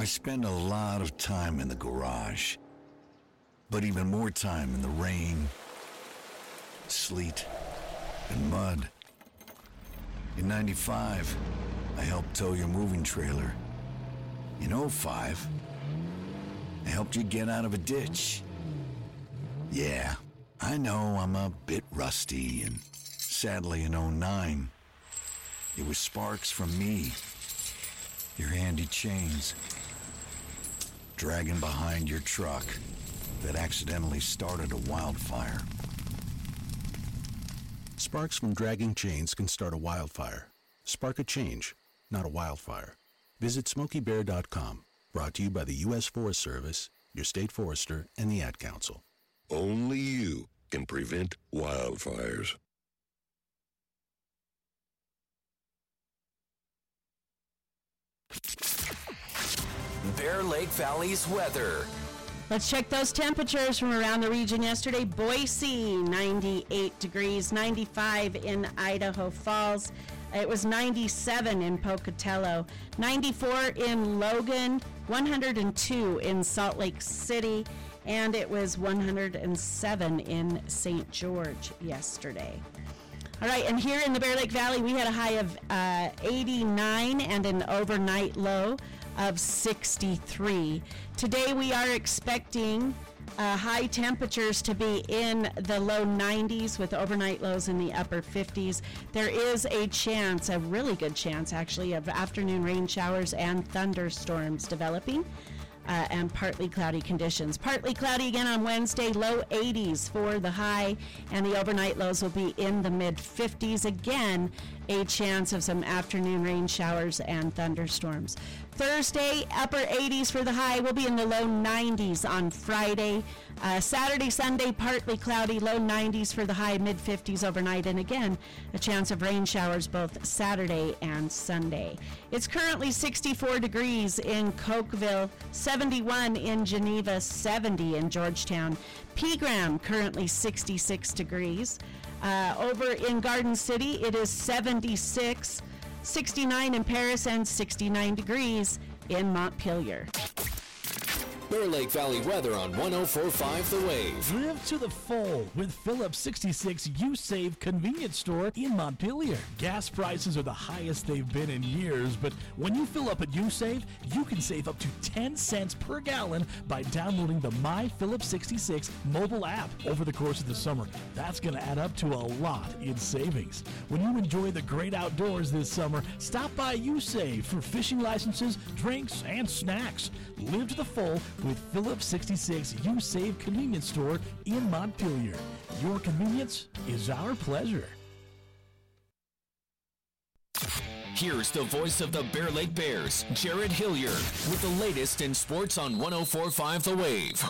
I spend a lot of time in the garage, but even more time in the rain, sleet, and mud. In 95, I helped tow your moving trailer. In 05, I helped you get out of a ditch. Yeah, I know I'm a bit rusty, and sadly in 09, it was sparks from me, your handy chains, dragging behind your truck that accidentally started a wildfire. Sparks from dragging chains can start a wildfire. Spark a change, not a wildfire. Visit SmokeyBear.com. Brought to you by the U.S. Forest Service, your state forester, and the Ad Council. Only you can prevent wildfires. Bear Lake Valley's weather. Let's check those temperatures from around the region yesterday. Boise, 98 degrees, 95 in Idaho Falls. It was 97 in Pocatello, 94 in Logan, 102 in Salt Lake City, and it was 107 in St. George yesterday. All right, and here in the Bear Lake Valley, we had a high of 89 and an overnight low of 63. Today we are expecting high temperatures to be in the low 90s with overnight lows in the upper 50s. There is a chance, a really good chance actually, of afternoon rain showers and thunderstorms developing. And partly cloudy conditions. Partly cloudy again on Wednesday, low 80s for the high, and the overnight lows will be in the mid 50s. Again, a chance of some afternoon rain showers and thunderstorms. Thursday, upper 80s for the high, will be in the low 90s on Friday. Saturday, Sunday, partly cloudy, low 90s for the high, mid 50s overnight, and again, a chance of rain showers both Saturday and Sunday. It's currently 64 degrees in Cokeville, 71 in Geneva, 70 in Georgetown. Pegram, currently 66 degrees. Over in Garden City, it is 76, 69 in Paris, and 69 degrees in Montpelier. Bear Lake Valley weather on 104.5 The Wave. Live to the full with Phillips 66 U-Save convenience store in Montpelier. Gas prices are the highest they've been in years, but when you fill up at U-Save, you can save up to 10 cents per gallon by downloading the My Phillips 66 mobile app over the course of the summer. That's going to add up to a lot in savings. When you enjoy the great outdoors this summer, stop by U-Save for fishing licenses, drinks, and snacks. Live to the full with Phillips 66 U-Save convenience store in Montpelier. Your convenience is our pleasure. Here's the voice of the Bear Lake Bears, Jared Hilliard, with the latest in sports on 104.5 The Wave.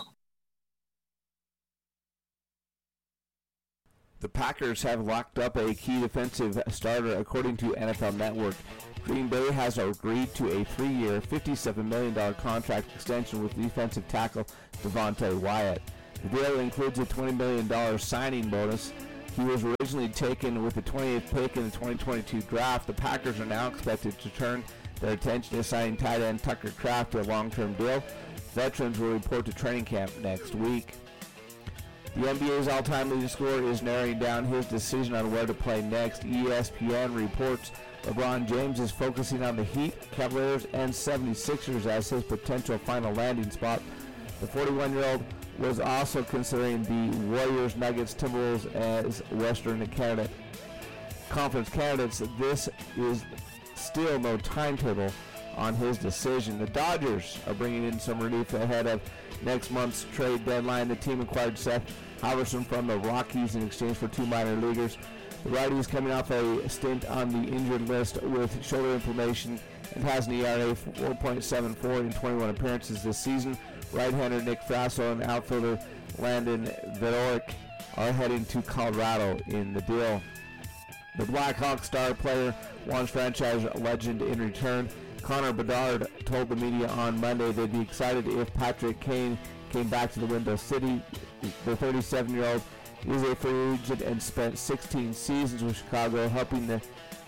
The Packers have locked up a key defensive starter, according to NFL Network. Green Bay has agreed to a 3-year, $57 million contract extension with defensive tackle Devontae Wyatt. The deal includes a $20 million signing bonus. He was originally taken with the 28th pick in the 2022 draft. The Packers are now expected to turn their attention to signing tight end Tucker Kraft to a long-term deal. Veterans will report to training camp next week. The NBA's all-time leading scorer is narrowing down his decision on where to play next. ESPN reports LeBron James is focusing on the Heat, Cavaliers, and 76ers as his potential final landing spot. The 41-year-old was also considering the Warriors, Nuggets, Timberwolves as Western Conference candidates. This is still no timetable on his decision. The Dodgers are bringing in some relief ahead of next month's trade deadline. The team acquired Seth Halverson from the Rockies in exchange for 2 minor leaguers. The righty is coming off a stint on the injured list with shoulder inflammation and has an ERA of 4.74 in 21 appearances this season. Right-hander Nick Frasso and outfielder Landon Vedoric are heading to Colorado in the deal. The Blackhawks star player wants franchise legend in return. Connor Bedard told the media on Monday they'd be excited if Patrick Kane came back to the Window City. The 37-year-old is a free agent and spent 16 seasons with Chicago, helping the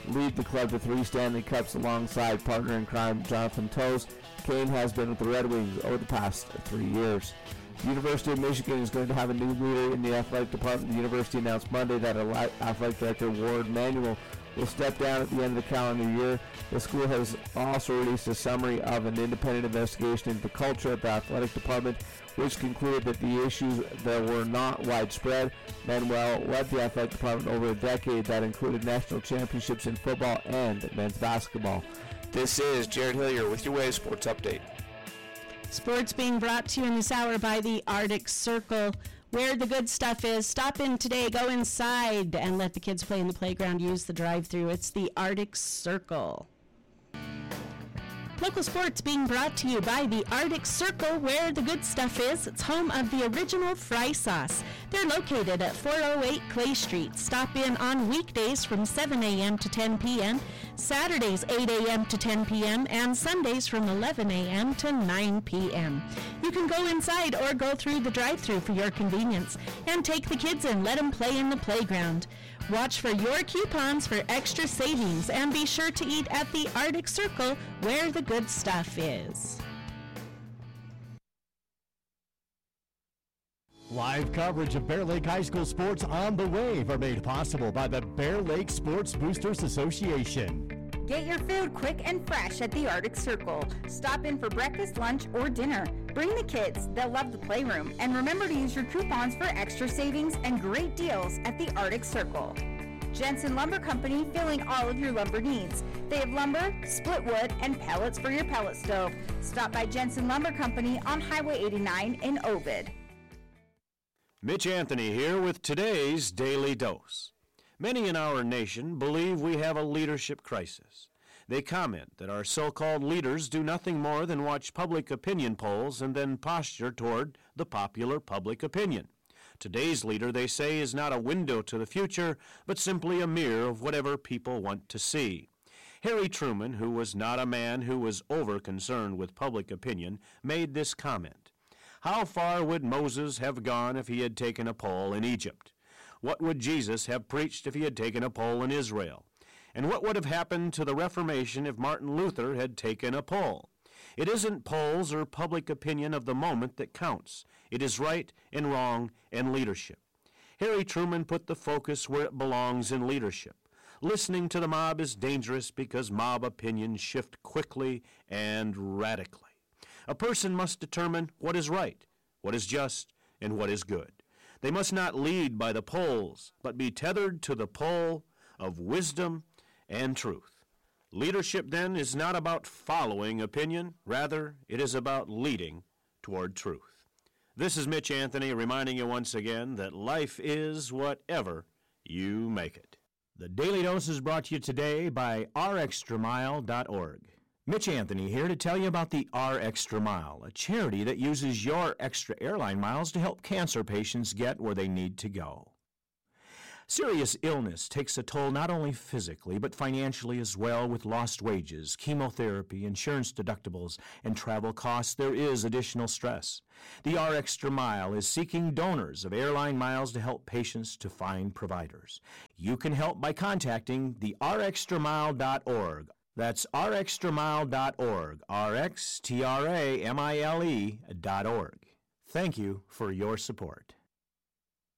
lead the club to 3 Stanley Cups alongside partner in crime Jonathan Toews. Kane has been with the Red Wings over the past 3 years. The University of Michigan is going to have a new leader in the athletic department. The university announced Monday that athletic director Ward Manuel will step down at the end of the calendar year. The school has also released a summary of an independent investigation into the culture of the athletic department, which concluded that the issues that were not widespread. Manuel led the athletic department over a decade that included national championships in football and men's basketball. This is Jared Hillier with your Wave Sports Update. Sports being brought to you in this hour by the Arctic Circle, where the good stuff is. Stop in today, go inside, and let the kids play in the playground. Use the drive-thru. It's the Arctic Circle. Local sports being brought to you by the Arctic Circle, where the good stuff is. It's home of the original fry sauce. They're located at 408 Clay Street. Stop in on weekdays from 7 a.m. to 10 p.m., Saturdays 8 a.m. to 10 p.m., and Sundays from 11 a.m. to 9 p.m. You can go inside or go through the drive-thru for your convenience, and take the kids in, let them play in the playground. Watch for your coupons for extra savings, and be sure to eat at the Arctic Circle, where the good stuff is. Live coverage of Bear Lake High School sports on the Wave are made possible by the Bear Lake Sports Boosters Association. Get your food quick and fresh at the Arctic Circle. Stop in for breakfast, lunch, or dinner. Bring the kids. They'll love the playroom. And remember to use your coupons for extra savings and great deals at the Arctic Circle. Jensen Lumber Company, filling all of your lumber needs. They have lumber, split wood, and pellets for your pellet stove. Stop by Jensen Lumber Company on Highway 89 in Ovid. Mitch Anthony here with today's Daily Dose. Many in our nation believe we have a leadership crisis. They comment that our so-called leaders do nothing more than watch public opinion polls and then posture toward the popular public opinion. Today's leader, they say, is not a window to the future, but simply a mirror of whatever people want to see. Harry Truman, who was not a man who was over-concerned with public opinion, made this comment. How far would Moses have gone if he had taken a poll in Egypt? What would Jesus have preached if he had taken a poll in Israel? And what would have happened to the Reformation if Martin Luther had taken a poll? It isn't polls or public opinion of the moment that counts. It is right and wrong and leadership. Harry Truman put the focus where it belongs in leadership. Listening to the mob is dangerous because mob opinions shift quickly and radically. A person must determine what is right, what is just, and what is good. They must not lead by the polls, but be tethered to the pole of wisdom and truth. Leadership, then, is not about following opinion. Rather, it is about leading toward truth. This is Mitch Anthony reminding you once again that life is whatever you make it. The Daily Dose is brought to you today by rextramile.org. Mitch Anthony here to tell you about the R Extra Mile, a charity that uses your extra airline miles to help cancer patients get where they need to go. Serious illness takes a toll not only physically but financially as well. With lost wages, chemotherapy, insurance deductibles, and travel costs, there is additional stress. The R Extra Mile is seeking donors of airline miles to help patients to find providers. You can help by contacting the rextramile.org. That's rextramile.org, rxtramile.org. Thank you for your support.